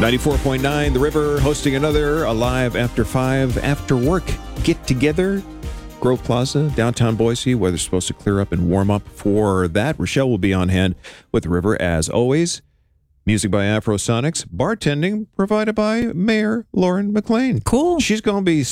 94.9, The River, hosting another Alive After 5 after work get-together. Grove Plaza, downtown Boise, where they're supposed to clear up and warm up for that. Rochelle will be on hand with The River, as always. Music by Afrosonics. Bartending provided by Mayor Lauren McLean. Cool. She's going to be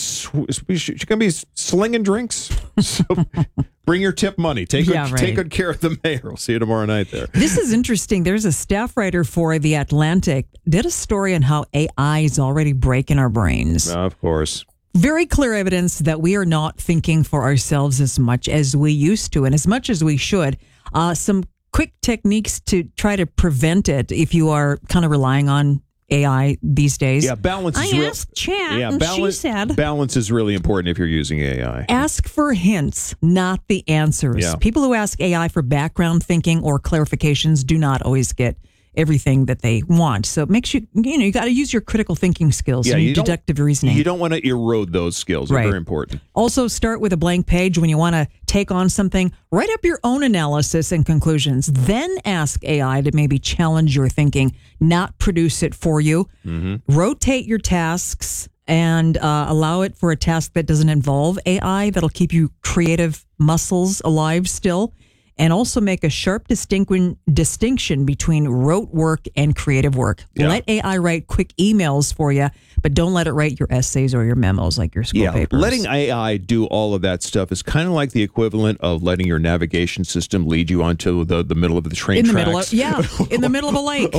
slinging drinks. So bring your tip money. Take good care of the mayor. We'll see you tomorrow night there. This is interesting. There's a staff writer for The Atlantic did a story on how AI is already breaking our brains. Of course. Very clear evidence that we are not thinking for ourselves as much as we used to and as much as we should. Some quick techniques to try to prevent it if you are kind of relying on AI these days. Yeah, balance is asked Chat, and she said... Balance is really important if you're using AI. Ask for hints, not the answers. Yeah. People who ask AI for background thinking or clarifications do not always get everything that they want. So it makes you got to use your critical thinking skills and your deductive reasoning. You don't want to erode those skills. They're very important. Also, start with a blank page when you want to take on something. Write up your own analysis and conclusions. Then ask AI to maybe challenge your thinking, not produce it for you. Mm-hmm. Rotate your tasks and allow it for a task that doesn't involve AI. That'll keep your creative muscles alive still. And also make a sharp distinction between rote work and creative work. Yeah. Let AI write quick emails for you, but don't let it write your essays or your memos like your school papers. Letting AI do all of that stuff is kind of like the equivalent of letting your navigation system lead you onto the middle of the train tracks. In the middle of a lake.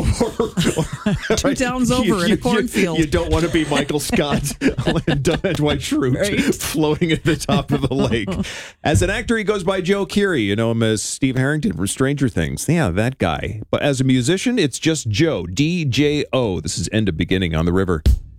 2 towns over in a cornfield. You don't want to be Michael Scott and Dwight Schrute floating at the top of the lake. As an actor, he goes by Joe Keery. You know him as Steve Harrington from Stranger Things. Yeah, that guy. But as a musician, it's just Joe. D-J-O. This is End of Beginning on The River.